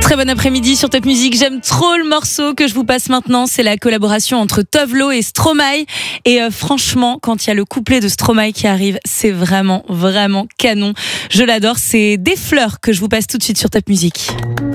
Très bon après-midi sur Top Music. J'aime trop le morceau que je vous passe maintenant. C'est la collaboration entre Tove Lo et Stromae. Et franchement, quand il y a le couplet de Stromae qui arrive, c'est vraiment, vraiment canon. Je l'adore. C'est Des fleurs que je vous passe tout de suite sur Top Music.